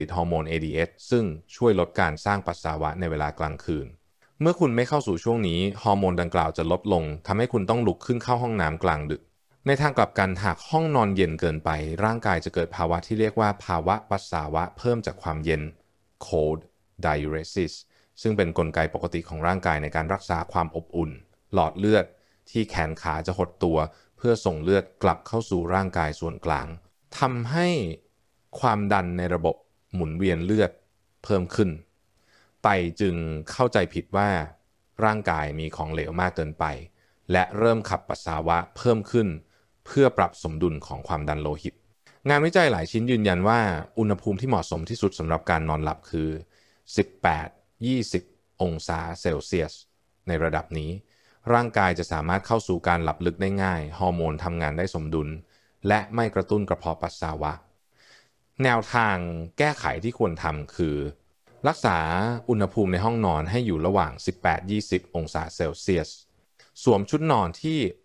ติดฮอร์โมน ADH ซึ่งช่วยลดการสร้างปัสสาวะในเวลากลางคืนเมื่อคุณไม่เข้าสู่ช่วงนี้ฮอร์โมนดังกล่าวจะลดลงทำให้คุณต้องลุกขึ้นเข้าห้องน้ำกลางดึกในทางกลับกันหากห้องนอนเย็นเกินไปร่างกายจะเกิดภาวะที่เรียกว่าภาวะปัสสาวะเพิ่มจากความเย็น cold diuresis ซึ่งเป็นกลไกปกติของร่างกายในการรักษาความอบอุ่นหลอดเลือดที่แขนขาจะหดตัวเพื่อส่งเลือดกลับเข้าสู่ร่างกายส่วนกลางทำให้ความดันในระบบหมุนเวียนเลือดเพิ่มขึ้นไตจึงเข้าใจผิดว่าร่างกายมีของเหลวมากเกินไปและเริ่มขับปัสสาวะเพิ่มขึ้นเพื่อปรับสมดุลของความดันโลหิตงานวิจัยหลายชิ้นยืนยันว่าอุณหภูมิที่เหมาะสมที่สุดสำหรับการนอนหลับคือ18-20องศาเซลเซียสในระดับนี้ร่างกายจะสามารถเข้าสู่การหลับลึกได้ง่ายฮอร์โมนทำงานได้สมดุลและไม่กระตุ้นกระเพาะปัสสาวะแนวทางแก้ไขที่ควรทำคือรักษาอุณหภูมิในห้องนอนให้อยู่ระหว่าง18-20องศาเซลเซียสสวมชุดนอนที่